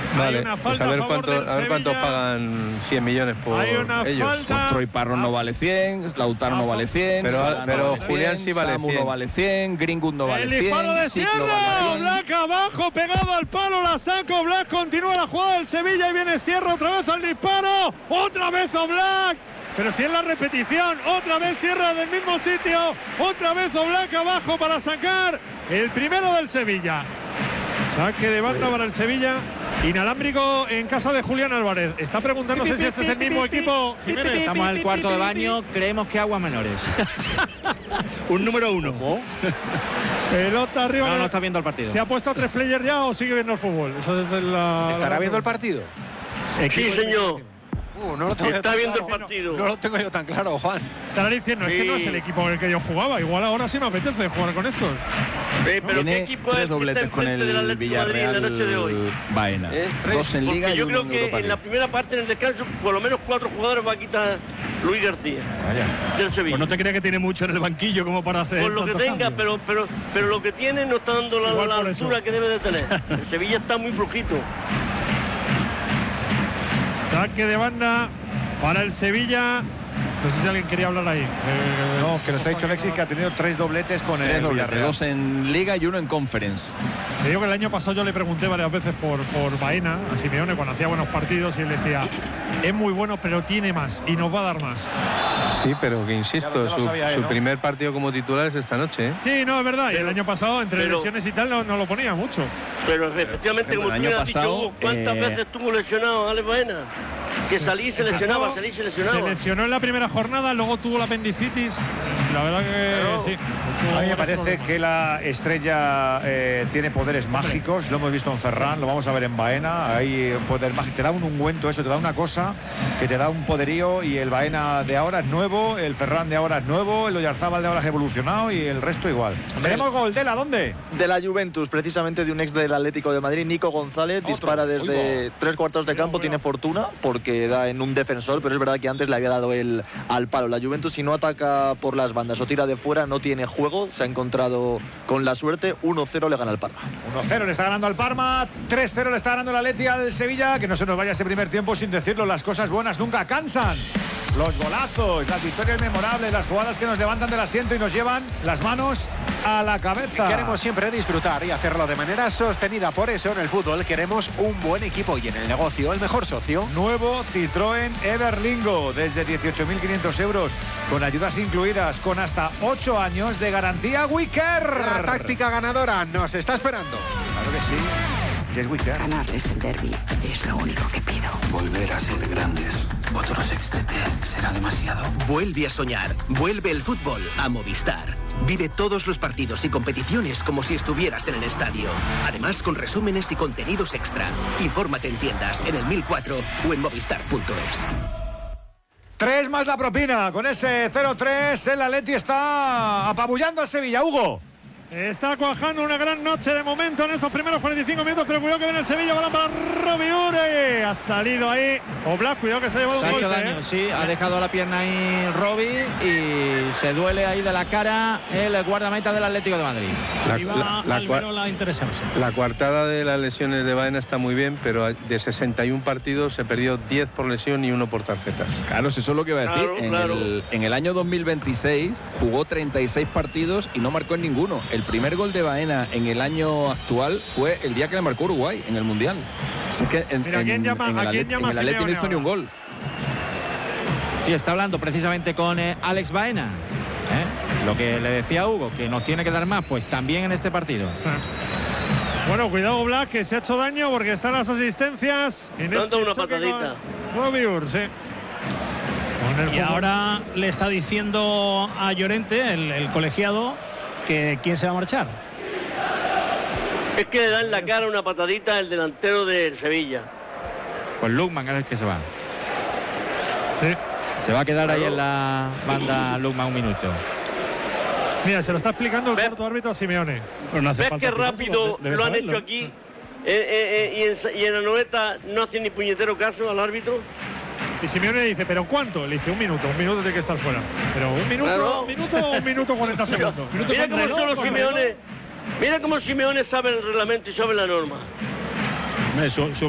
Vale, pues a ver cuánto pagan 100 millones por ellos. Pues Troy Parron no vale 100, Lautaro no vale 100, pero Julián sí vale 100. Samu no vale 100, Greenwood no vale 100. El disparo de Sierra, Black abajo, pegado al palo, la saco, Black continúa la jugada del Sevilla y viene Sierra otra vez al disparo, otra vez Oblak. Pero si es la repetición, otra vez Sierra del mismo sitio, otra vez Oblak abajo para sacar el primero del Sevilla. Saque de banda para el Sevilla. Inalámbrico en casa de Julián Álvarez. Está preguntándose si este es el mismo equipo. Jiménez. Estamos en el cuarto de baño, creemos que aguas menores. Un número 1. Pelota arriba. No está viendo el partido. ¿Se ha puesto a 3 players ya o sigue viendo el fútbol? Eso es ¿Estará viendo el partido? Sí, señor. No lo tengo está viendo claro. el partido. No lo tengo yo tan claro, Juan. Estará diciendo, este no es el equipo con el que yo jugaba. Igual ahora sí me apetece jugar con estos. Pero ¿qué equipo es el que está enfrente del Atlético de Madrid en la noche de hoy? Baena. 2 en Liga y yo 1 creo en que Europa en la primera parte, en el descanso, por lo menos 4 jugadores va a quitar Luis García. Del Sevilla. Pues no te crees que tiene mucho en el banquillo como para hacer. Por lo que tenga, pero lo que tiene no está dando la altura que debe de tener. El Sevilla está muy flojito. Saque de banda para el Sevilla. No sé si alguien quería hablar ahí. No, que nos ha dicho Alexis que ha tenido 3 dobletes con el Villarreal. 2 en Liga y 1 en Conference. Te digo que el año pasado yo le pregunté varias veces por Baena a Simeone cuando hacía buenos partidos y él decía, es muy bueno pero tiene más y nos va a dar más. Sí, pero que insisto, su primer partido como titular es esta noche, ¿eh? Sí, no, es verdad. Y el año pasado, entre lesiones y tal, no lo ponía mucho. Pero efectivamente, como tú me has dicho, Hugo, ¿cuántas veces estuvo lesionado Alex Baena? Que salí y se lesionaba, Se lesionó en la primera jornada, luego tuvo la apendicitis. La verdad que sí. A mí me parece que la estrella tiene poderes mágicos. Lo hemos visto en Ferran, lo vamos a ver en Baena. Hay poder mágico. Te da un ungüento, eso, te da una cosa que te da un poderío. Y el Baena de ahora es nuevo, el Ferran de ahora es nuevo, el Oyarzábal de ahora es evolucionado y el resto igual. Tenemos gol de ¿dónde? De la Juventus, precisamente de un ex del Atlético de Madrid, Nico González. Dispara desde 3 cuartos de campo, tiene fortuna porque da en un defensor, pero es verdad que antes le había dado él al palo. La Juventus, si no ataca por las bandas o tira de fuera, no tiene juego. Se ha encontrado con la suerte. 1-0 le gana al Parma. 1-0 le está ganando al Parma, 3-0 le está ganando el Atleti al Sevilla. Que no se nos vaya ese primer tiempo sin decirlo, las cosas buenas nunca cansan. Los golazos, las victorias memorables, las jugadas que nos levantan del asiento y nos llevan las manos a la cabeza. Queremos siempre disfrutar y hacerlo de manera sostenida. Por eso en el fútbol queremos un buen equipo y en el negocio el mejor socio. Nuevo Citroën Everlingo desde 18.500 euros con ayudas incluidas, con hasta 8 años de garantía Wicker. La táctica ganadora nos está esperando. Claro que sí. Jess Wicker. Ganarles el derbi es lo único que pido. Volver a ser grandes. Otro sextete será demasiado. Vuelve a soñar. Vuelve el fútbol a Movistar. Vive todos los partidos y competiciones como si estuvieras en el estadio. Además, con resúmenes y contenidos extra. Infórmate en tiendas, en el 1004 o en movistar.es. 3 más la propina. Con ese 0-3, el Atleti está apabullando al Sevilla. Hugo. Está cuajando una gran noche de momento en estos primeros 45 minutos, pero cuidado que viene el Sevilla, balón para Robbie Ure. Ha salido ahí Oblak, cuidado que se ha llevado un golpe. Se ha hecho daño, sí, ha dejado la pierna ahí Robbie y se duele ahí de la cara el guardameta del Atlético de Madrid. La coartada de las lesiones de Baena está muy bien, pero de 61 partidos se perdió 10 por lesión y 1 por tarjetas. Claro, eso es lo que iba a decir. Claro. En el año 2026 jugó 36 partidos y no marcó en ninguno. El primer gol de Baena en el año actual fue el día que le marcó Uruguay en el Mundial. Así que en el Atleti no hizo ni un gol. Y está hablando precisamente con Alex Baena. Lo que le decía Hugo, que nos tiene que dar más, pues también en este partido. Bueno, cuidado Black, que se ha hecho daño porque están las asistencias. Dando una patadita. Robbie Ure, sí. Y ahora le está diciendo a Llorente, el colegiado, que quién se va a marchar. Es que le da en la cara una patadita al delantero del Sevilla. Pues Lukman es el que se va. Sí. Se va a quedar ahí en la banda Lukman un minuto. Mira, se lo está explicando el cuarto árbitro a Simeone. ¿Ves qué rápido lo han hecho aquí? Y en la noveta no hacen ni puñetero caso al árbitro. Y Simeone dice, ¿pero cuánto? Le dice, un minuto tiene que estar fuera. Pero un minuto, claro. un minuto 40 segundos. Mira cómo solo Simeone, mira cómo Simeone sabe el reglamento y sabe la norma.